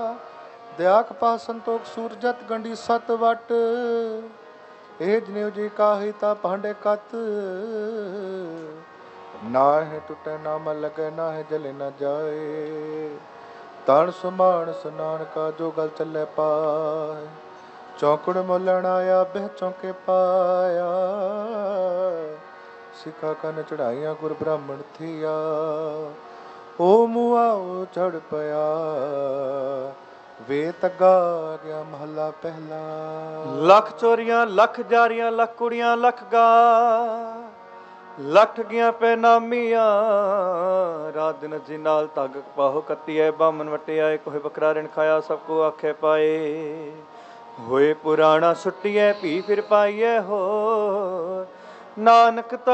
दया कपा संतोख सूरजत गंडी सत वट ਇਹ ਜਨੇਊ ਜੀ ਕਾਹੀ ਤਾ ਭਾਂਡੇ ਕਤ ਨਾ ਹੈ ਟੁੱਟੇ ਨਾ ਮਲ ਲਗੇ ਨਾ ਹੈ ਜਲੇ ਨਾ ਜਾਏ ਤਣ ਸੁਮਾਨ ਸੁਨਾਨ ਕਾ ਜੋ ਗਲ ਚੱਲੇ ਪਾਏ ਚੌਕੜ ਮੋਲਣ ਆਇਆ ਬਹਿ ਚੌਕੇ ਪਾਇਆ ਸਿੱਖਾ ਕੰਨ ਚੜਾਈਆਂ ਗੁਰ ਬ੍ਰਾਹਮਣ ਥੀਆ ਉਹ ਮੂਆ ਉਹ ਚੜ ਪਿਆ ਵੇ ਤੱਗਾ ਗਿਆ ਮਹੱਲਾ ਪਹਿਲਾ ਲੱਖ ਚੋਰੀਆਂ ਲੱਖ ਜਾਰੀਆਂ ਲੱਖ ਕੁੜੀਆਂ ਲੱਖ ਗਾ ਲੱਖ ਗਿਆ ਪੈਨਾਮੀਆਂ ਰਾਤ ਦਿਨ ਜੀ ਨਾਲ ਧੱਗ ਪਾਹੋ ਕੱਤੀਐ ਬਾਮਨ ਵਟਿਆਏ ਕੋਹੇ ਬੱਕਰਾ ਰਿਣ ਖਾਇਆ ਸਭ ਕੋ ਆਖੇ ਪਾਏ ਹੋਏ ਪੁਰਾਣਾ ਸੁੱਟੀਐ ਭੀ ਫਿਰ ਪਾਈਐ ਹੋ ਨਾਨਕ